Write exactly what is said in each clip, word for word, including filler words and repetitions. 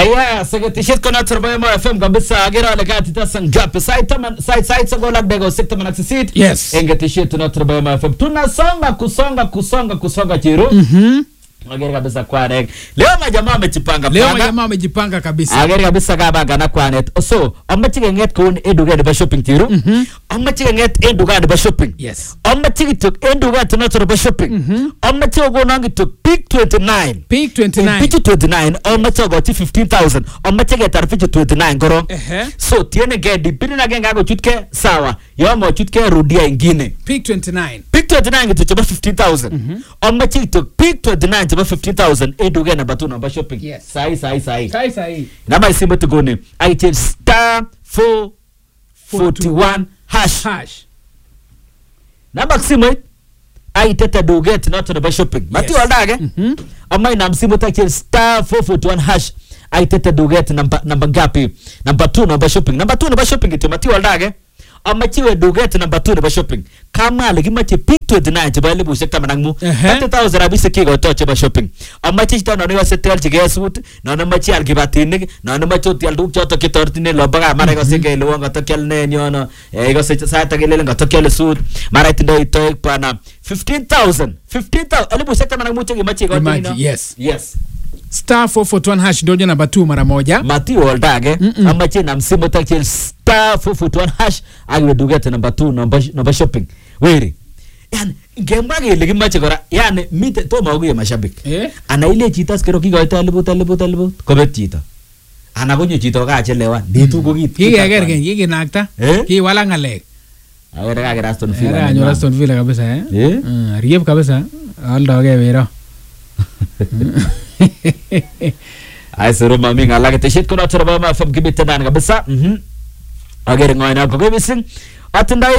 Aya, seketishit kona turbaye mo F M kabisa agira wale kati tasa ngapi site man site site sago labdego sekta manaxisit. Yes. Engetishit tuna turbaye mo F M. Tunasonga kusonga kusonga kusonga chiru. Mhm. Agira kabisa kwa nek. Leo majamaa wamejipanga. Leo majamaa wamejipanga kabisa. Agira kabisa kabanga na kwa net. So, amachike nget kun eduga de shopping chiru. Mhm. Amachike nget eduga de shopping. Yes. Amachike tuk eduga tuna turbaye shopping. Mhm. Amachike go nangi tuk peak twenty-nine. Peak twenty-nine. Peak twenty-nine. Amachike go ti fifteen thousand. Amachike tarfichi twenty-nine goro. Ehe. So tiene ke dipini na genga go chutke sawa. Yomo chutke rudia ingine. Peak twenty-nine. Peak twenty-nine gitu chaba fifteen thousand. Amachike tuk peak twenty-nine chaba fifteen thousand. Eduga na batu namba shopping. Yes. Sai sai sai. Sai sai. Namba isimu tugone. I tell star four forty-one hash. Hash. Namba isimu I teta duget not namba shopping. Mati waldage. Mhm. Amma ina msimu take star four forty-one hash. I teta duget namba namba ngapi? Namba two namba shopping. Namba two namba shopping ito mati waldage. Amma chiwe duget namba two namba shopping. Kama lagi machi peak twenty-nine chaba libu sekta manangmu. thirty thousand abisa kigo to chaba shopping. Amma chi chita nani wase tel chige suit. Nani machi algibatinik. Nani machi tial duk choto kitortine lobaga. Mara ko sege luwa ngato kial ne nyono. Ego se sa tagilele ngato kial suit. Mara tindo ito pana fifteen thousand. fifteen thousand. Alibu sekta manangmu chigi machi go tino. Yes. Yes. Star four forty-one hash ndio namba two mara moja. Mati waldage. Amma chi na msimu take star four forty-one hash. Agwe duget namba two namba shopping. Weri. Yani ngembage legi mache kora yani mite to maguye mashabiki eh ana ile chita skero kigoita elibut elibut elibut kobet chito ana konyo chito kaachelewa ditu ko kit kigeger gen kiginakta ki wala ngalek agere kagera Aston Villa era nyo Aston Villa kabisa eh eh riep kabisa aldoge wero ai sero mami ngala ke tishit ko na torba ma fam gibita dan kabisa mhm agere ngoina ko gebising atundai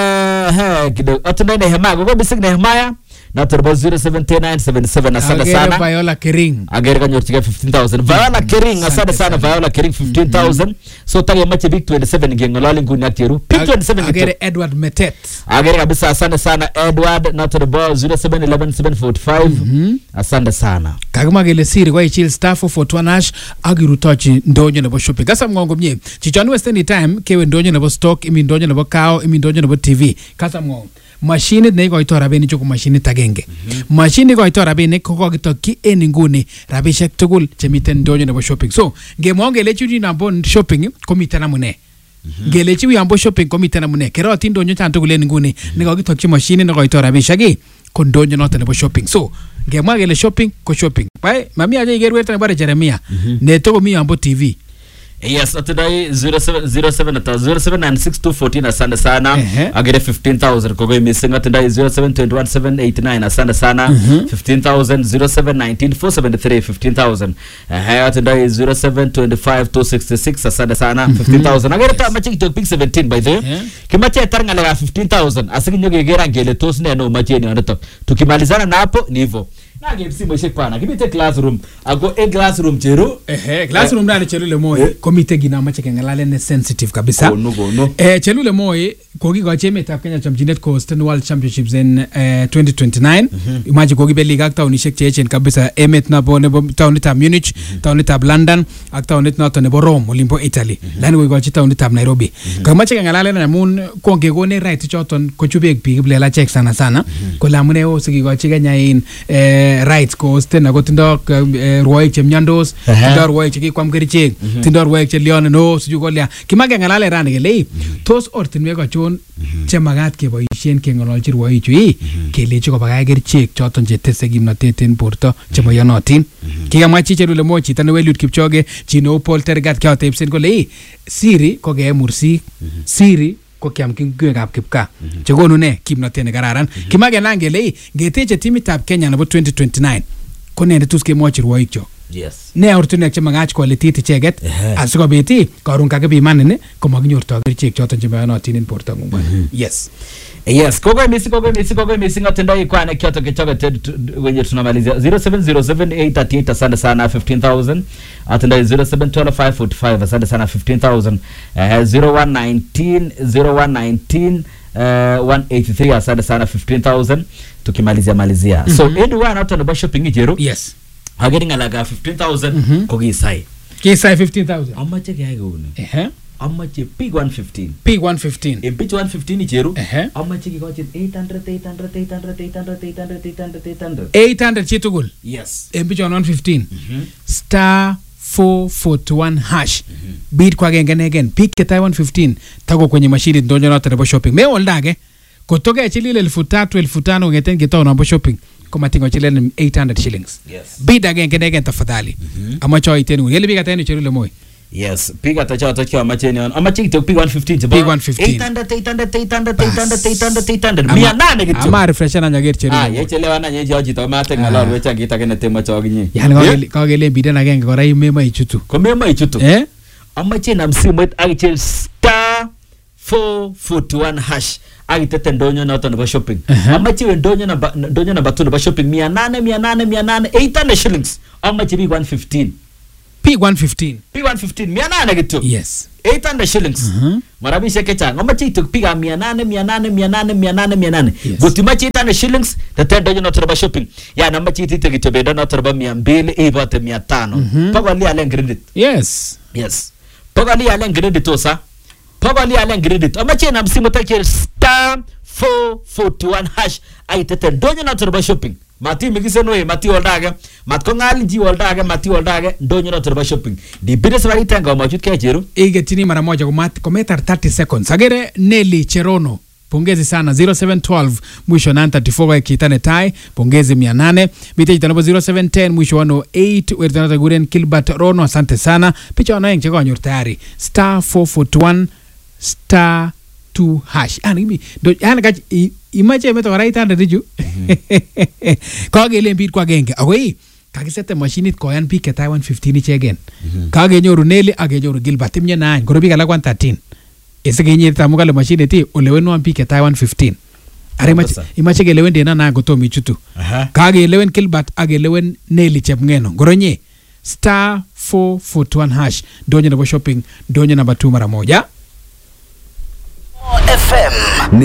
eh ha kido atundai Nehemia go bisig Nehemia na turbo zero seven nine seven seven asante sana agere Viola Kering agere kanyo chika fifteen thousand Viola Kering asante sana Viola Kering fifteen thousand so tage mache big twenty-seven ngengolali nguni aktiru big twenty-seven agere Edward Metet agere kabisa asante sana Edward na turbo zero seven one one seven four five asante sana kaguma gele siri kwa ichil star four forty-one hash agirutochi ndonyo nebo shopping kasa mngongo mnye chichonu west anytime kewe ndonyo nebo stock imi ndonyo nebo kao imi ndonyo nebo T V kasa mngongo machine ne ikoito rabini choko machine tagenge machine ikoito rabini kokokitokyi en nguni rabishek tugul chemiten ndonyo nebo shopping so ngemwonge lechi nambo shopping komiten amune ngelechi yambo shopping komiten amune keroti ndonyo chan tugul en nguni nekokitokyi machine ne ikoito rabishek ko ndonyo noto nebo shopping so ngemwa gele shopping ko shopping bai mami aje igerweta ne bare Jeremia ne to mi yambo T V. Yes, atudai zero seven zero seven zero seven nine six two one four asante sana agere fifteen thousand kogo missing atudai zero seven two one seven eight nine asante sana fifteen thousand zero seven one nine four seven three fifteen thousand eh atudai zero seven two five two six six asante sana fifteen thousand agere ta machi to pick seventeen by the kimache tarngala fifteen thousand asikinyo gegera ngele tos ne no machi ni onato tukimalizana na hapo ni hivyo na game simu shekwana kibite classroom ago e classroom chero eh classroom ndani chelule moyo komite gina mache kengalale ne sensitive kabisa no go no eh chelule moyo kogi goche meta Kenya Championnat Coast World Championships in uh, twenty twenty-nine imaji kogi be liga akta unishek chechen kabisa emet na bo ne town ta Munich town ta London akta unet na to ne bo Rome Olimpo Italy lani kogi goche town ta Nairobi kama mache kengalale na mun konge gone right choton kochubek big blela check sana sana ko lamune o sigi goche Kenya in eh rights cost na gotindo ruwaik chemnyandos tindo ruwaik chekikwam kerichek tindo ruwaik chelione no sijugolia kimage ngalale rani gele tos ortinwek achon chemagat keboisien kengololchi ruwaichu i kelechi kobagay kerichek choton chetese kimnatet en borto chemoyonotin kikamwa chi chelule mo chito ne Eliud Kipchoge chino Paul Tergat kyotepsen kole siri ko ke mursik siri ko kiam kingwekab kipka chekonu ne kimnatet ne kararan kimage nangele ngeteche timitab Kenya nebo twenty twenty-nine ko ne tus kemwochi ruwaik cho yes ne ortunek chemagach quality icheget asikobiti karun kakipimanin komakinyorto kerichek choton chemoyonotin en borto ng'ung yes yes kogo misi kogo misi kogo misi ngatendai kwane kyoto kechoge wenye tunamalizia zero seven zero seven eight three eight asante sana fifteen thousand atendai zero seven one two five four five asante sana fifteen thousand uh, zero one one nine zero one one nine uh, one eight three asante sana fifteen thousand tukimalizia malizia so edu wana watu na shopping jero yes agering alaga fifteen thousand kogi sai Kisai fifteen thousand. Amache keyai kouni. Ehe. Amache P one fifteen. P one fifteen. En P one fifteen icheru. Ehe. Amache kikochin eight hundred, eight hundred, eight hundred, eight hundred, eight hundred, eight hundred, eight hundred. eight hundred chitugul. Yes. En pichon one fifteen. Mhm. Star four forty-one hash. Bid kwa genge negen. Pick ketai one fifteen. Tako kwenye mashini ndonyo na terebo shopping. Me oldage. Kutoka chilile elfu tatu, elfu tano ngeten kitao na shopping. Koma tingo chilile eight hundred shillings. Yes. Bid again negen tafadhali. Mhm. Ama choi tenu. Yeli biga tenu chilile moi. Yes, piga tacha tacha amache ni amache kitok P one fifteen P one fifteen. eight hundred, eight hundred, eight hundred, eight hundred, eight hundred, eight hundred. Ama- Mia nane kitok. Ama refresh na nyager chilile. Ah, yechelewa na nyeji oji to mate ngalor wecha kita kene tema choginye. Yani kagele kagele bidana genge kora imema ichutu. Komema ichutu. Eh? Amache na msimu akichel star four forty-one hash agitete ndonyo na oto nebo shopping. Uh-huh. Amache we ndonyo na ba- ndonyo na batu nebo shopping mia nane, mia nane, mia nane, eight hundred shillings. Amache P one fifteen. P one fifteen. P one fifteen mia nane kitok. Yes. eight hundred shillings. Mhm. Marabisha kechang. Amache itok piga mia nane, mia nane, mia nane, mia nane, mia nane. Yes. Gotimache eight hundred shillings tete ndonyo na oto nebo shopping. Ya na amache itok itobendo na oto nebo mia mbili ibote mia tano. Mhm. Pako ali alen credit. Yes. Yes. Pagali alen credit osa. Pagali alen credit. Amache na msimu take star four forty-one hash aitete ndonyo na turba shopping. Mati mikiseno e mati oldage. Mat ko ngali ji oldage mati oldage ndonyo na turba shopping. Di bidis wali tanga machut ke jeru. Igetini mara moja kumat kometar thirty seconds. Agere Nelly Cherono. Pongezi sana zero seven one two mwisho nine thirty-four kwa kitane tai. Pongezi mia nane. Mite jitanobo zero seven one zero mwisho one oh eight. Wertanata guren Kilbert Rono. Asante sana. Picha wanoeng cheko wanyor tayari. Star four forty-one star two hash. Yani gibi. Do, yani kachi i- imache meto kwa right hand riju. Kage ile mbid kwa genge. Agoi. Kakisete machinit koyan pi ketai one fifteen ichegen. Kage nyoru Nelly age nyoru Gilbert. Timnye nine. Koro pi kalak one thirteen. Ese kenye tamu kale machine ti olewen one pi ketai one fifteen. Are imache Sasa. imache kelewen dena na goto michutu. Aha. Kage elewen Gilbert age elewen Nelly Chepngeno. Goronye star four forty-one hash. Donye na shopping. Donye namba two mara moja. F M.